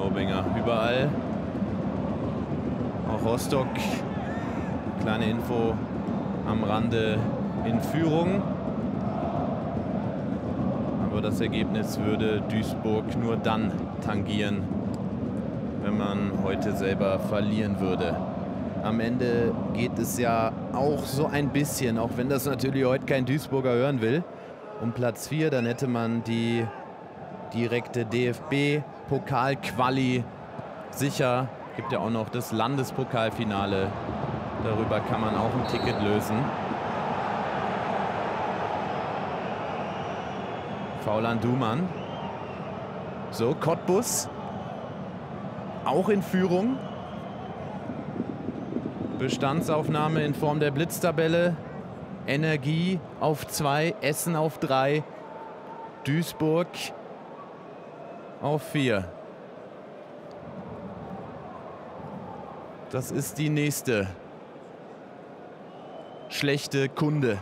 Lobinger überall. Auch Rostock, kleine Info am Rande, in Führung. Aber das Ergebnis würde Duisburg nur dann tangieren, wenn man heute selber verlieren würde. Am Ende geht es ja auch so ein bisschen, auch wenn das natürlich heute kein Duisburger hören will, um Platz 4. Dann hätte man die direkte DFB-Pokal-Quali sicher. Gibt ja auch noch das Landespokalfinale. Darüber kann man auch ein Ticket lösen. Foul an Dumann. So, Cottbus auch in Führung. Bestandsaufnahme in Form der Blitztabelle. Energie auf 2, Essen auf 3, Duisburg auf 4. Das ist die nächste schlechte Kunde,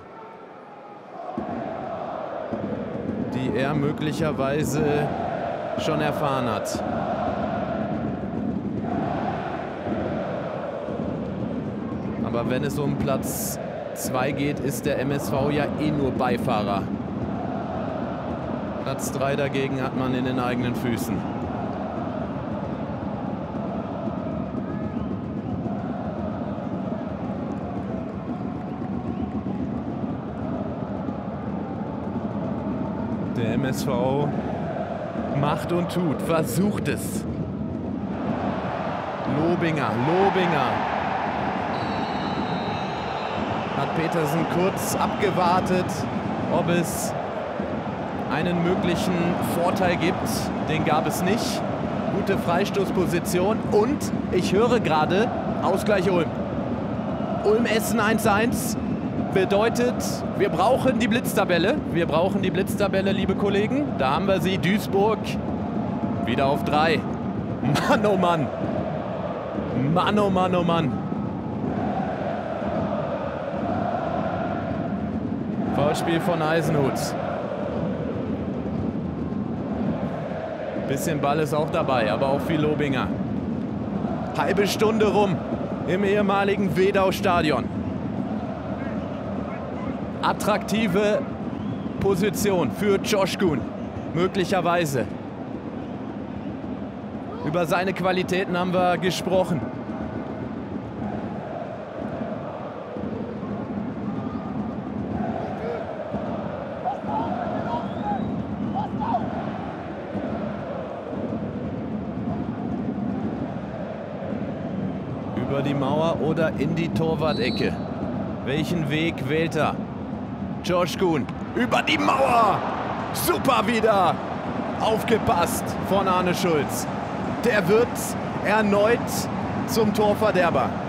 die er möglicherweise schon erfahren hat. Aber wenn es um Platz 2 geht, ist der MSV ja eh nur Beifahrer. Platz 3 dagegen hat man in den eigenen Füßen. Der MSV macht und tut, versucht es. Lobinger. Hat Petersen kurz abgewartet, ob es einen möglichen Vorteil gibt. Den gab es nicht. Gute Freistoßposition und ich höre gerade Ausgleich Ulm. Ulm-Essen 1:1 bedeutet, wir brauchen die Blitztabelle. Wir brauchen die Blitztabelle, liebe Kollegen. Da haben wir sie. Duisburg wieder auf 3. Mann, oh Mann. Mann, oh Mann, oh Mann. Foulspiel von Eisenhut. Bisschen Ball ist auch dabei, aber auch viel Lobinger. Halbe Stunde rum im ehemaligen Wedau-Stadion. Attraktive Position für Çoşkun, möglicherweise. Über seine Qualitäten haben wir gesprochen. Über die Mauer oder in die Torwart-Ecke. Welchen Weg wählt er? Çoşkun über die Mauer. Super wieder. Aufgepasst von Arne Schulz. Der wird erneut zum Torverderber.